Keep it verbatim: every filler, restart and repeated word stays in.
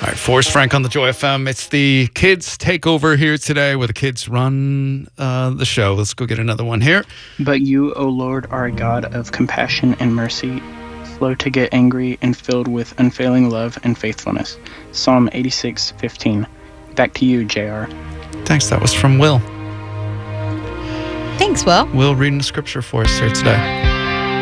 All right, Forrest Frank on the Joy F M. It's the kids takeover here today, where the kids run uh, the show. Let's go get another one here. But you, O Lord, are a God of compassion and mercy, slow to get angry and filled with unfailing love and faithfulness. Psalm eighty-six fifteen. Back to you, J R. Thanks. That was from Will. Thanks, Will. Will reading the scripture for us here today.